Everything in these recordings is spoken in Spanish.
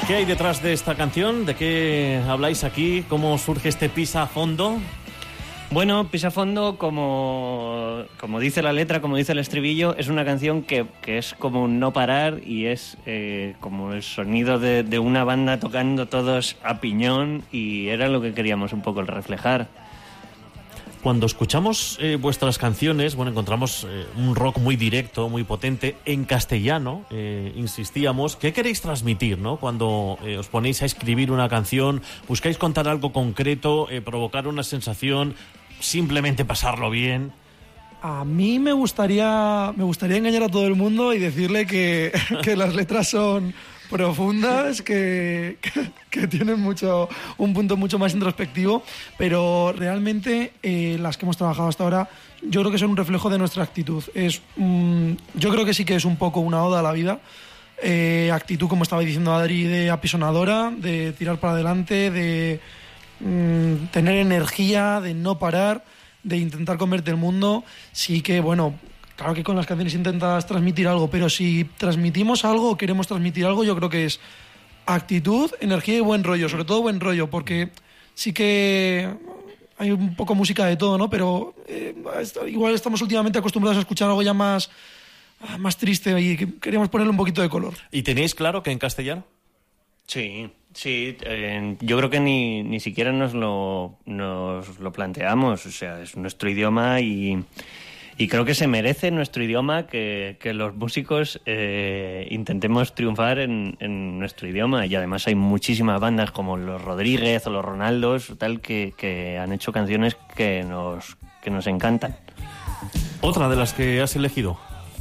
¿Qué hay detrás de esta canción? ¿De qué habláis aquí? ¿Cómo surge este Pisa a fondo? Bueno, Pisa a fondo, como dice la letra, como dice el estribillo, es una canción que es como un no parar y es como el sonido de una banda tocando todos a piñón, y era lo que queríamos un poco reflejar. Cuando escuchamos vuestras canciones, bueno, encontramos un rock muy directo, muy potente, en castellano, insistíamos. ¿Qué queréis transmitir, no? Cuando os ponéis a escribir una canción, buscáis contar algo concreto, provocar una sensación, simplemente pasarlo bien. A mí me gustaría engañar a todo el mundo y decirle que las letras son profundas, que tienen un punto mucho más introspectivo, pero realmente las que hemos trabajado hasta ahora yo creo que son un reflejo de nuestra actitud. Yo creo que sí que es un poco una oda a la vida, actitud, como estaba diciendo Adri, de apisonadora, de tirar para adelante, de tener energía, de no parar, de intentar comerte el mundo. Sí que, bueno, claro que con las canciones intentas transmitir algo, pero si transmitimos algo o queremos transmitir algo, yo creo que es actitud, energía y buen rollo, sobre todo buen rollo, porque sí que hay un poco música de todo, ¿no? Pero igual estamos últimamente acostumbrados a escuchar algo ya más triste y queríamos ponerle un poquito de color. ¿Y tenéis claro que en castellano? Sí, yo creo que ni siquiera nos lo planteamos, o sea, es nuestro idioma y creo que se merece nuestro idioma que los músicos intentemos triunfar en nuestro idioma. Y además hay muchísimas bandas como los Rodríguez o los Ronaldos tal que han hecho canciones que nos encantan. Otra de las que has elegido,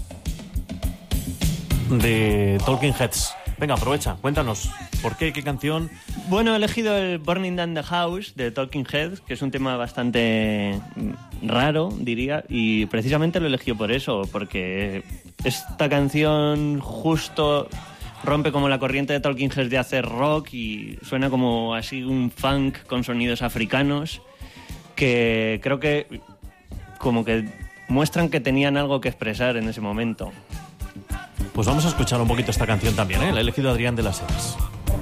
de Talking Heads. Venga, aprovecha, cuéntanos, ¿por qué? ¿Qué canción? Bueno, he elegido el Burning Down the House de Talking Heads, que es un tema bastante raro, diría, y precisamente lo he elegido por eso, porque esta canción justo rompe como la corriente de Talking Heads de hacer rock y suena como así un funk con sonidos africanos, que creo que como que muestran que tenían algo que expresar en ese momento. Pues vamos a escuchar un poquito esta canción también, ¿eh? La ha elegido Adrián de las Heras.